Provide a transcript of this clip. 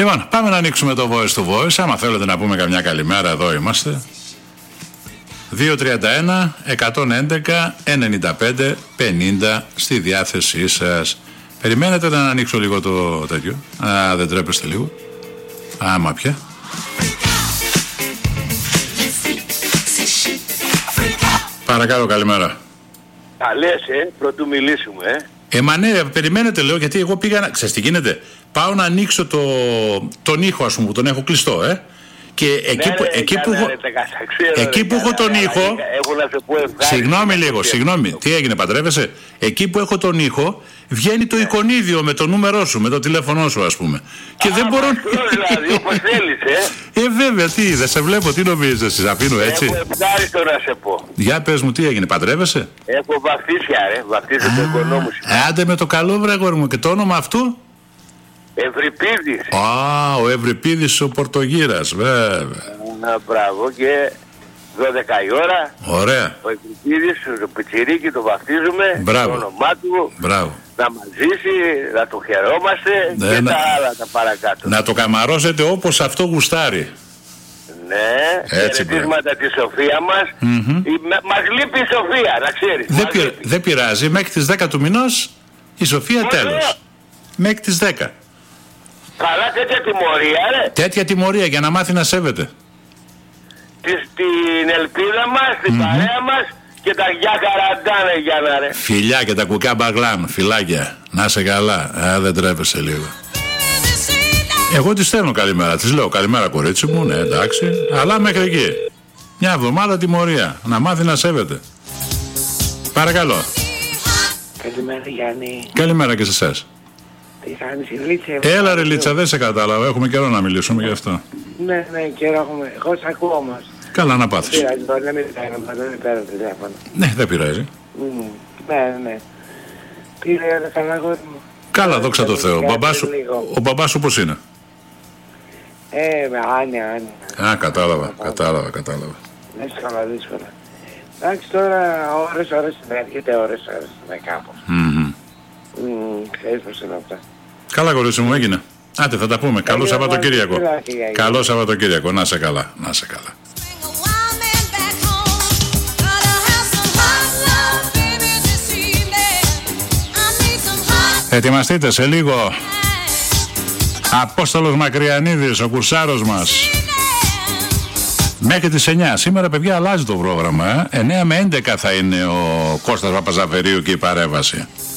Λοιπόν, πάμε να ανοίξουμε το voice to voice. Άμα θέλετε να πούμε καμιά καλημέρα, εδώ είμαστε. 231 111 95 50 στη διάθεσή σας. Περιμένετε να ανοίξω λίγο το τέτοιο. Δεν τρέπεστε λίγο. Άμα πια. Παρακαλώ, καλημέρα. Καλές, πρωτού μιλήσουμε, Μα ναι, περιμένετε, λέω, γιατί εγώ πήγα να... Ξέρεις τι γίνεται? Πάω να ανοίξω τον ήχο, ας πούμε, που τον έχω κλειστό, Και εκεί που έχω τον ήχο. Συγγνώμη λίγο, συγγνώμη. Τι έγινε, παντρεύεσαι? Εκεί που έχω τον ήχο, βγαίνει το εικονίδιο με το νούμερό σου, με το τηλέφωνό σου, ας πούμε. Και δεν μπορώ. Δηλαδή, όπως θέλεις, βέβαια, τι, δεν σε βλέπω, τι νομίζεις εσύ, αφήνω έτσι. Έχω ευχάριστο να σε πω. Για πες μου, τι έγινε, παντρεύεσαι? Έχω βαφτίσια, βαφτίζω το εγγονό μου. Άντε με το καλό, βρε αγόρι μου, και το όνομα αυτού? Ευρυπίδης. Ο Ευρυπίδης ο Πορτογύρας, βέβαια. Μπράβο, και 12 η ώρα. Ωραία. Ο Ευρυπίδης, το πιτσιρίκι, το βαφτίζουμε. Μπράβο. Το όνομά του. Μπράβο. Να μας ζήσει, να το χαιρόμαστε, και τα άλλα τα παρακάτω. Να το καμαρώσετε όπως αυτό γουστάρει. Ναι, χαιρετίσματα τη Σοφία μας. Μας λείπει η Σοφία, να ξέρεις. Δεν πειράζει, μέχρι τις 10 του μηνός η Σοφία τέλος. Μέχρι τις 10. Καλά, τέτοια τιμωρία, Τέτοια τιμωρία για να μάθει να σέβεται την ελπίδα μας, την παρέα μας και τα γεια καραντάνε, για να ρε. Φιλιά και τα κουκά μπαγλάν, φιλάκια. Να σε καλά, δεν τρέπεσαι λίγο. Εγώ τη στέλνω καλημέρα, της λέω καλημέρα κορίτσι μου, ναι εντάξει, αλλά μέχρι εκεί. Μια εβδομάδα τιμωρία, να μάθει να σέβεται. Παρακαλώ. Καλημέρα Γιάννη. Καλημέρα και σε εσάς. Τι κάνεις, η Λίτσα? Έλα ρε Λίτσα, δεν σε κατάλαβα, έχουμε καιρό να μιλήσουμε γι' αυτό. Ναι, καιρό έχουμε, εγώ σ' ακούω όμως. Καλά να πάθεις. Δεν πειράζει, μπορεί να μην πέρα το τηλέφωνο. Ναι, δεν πειράζει. Ναι. Πήρε καλά αγόρι μου. Καλά, δόξα τω Θεώ. Ο μπαμπάς σου πώς είναι? Άνοια. Κατάλαβα. Δύσκολα. Εντάξει, τώρα ώρες να έρχεται, ώρες να κάπως. Ξέρεις πως είναι αυτά. Καλά κορίτσι μου, έγινε. Άντε, θα τα πούμε. Καλό Σαββατοκύριακο. Καλό Σαββατοκύριακο. Να σε καλά. Ετοιμαστείτε σε λίγο. Απόστολος Μακριανίδης, ο κουρσάρος μας. Μέχρι τις 9. Σήμερα, παιδιά, αλλάζει το πρόγραμμα. 9 με 11 θα είναι ο Κώστας Παπαζαβερίου και η παρέμβαση.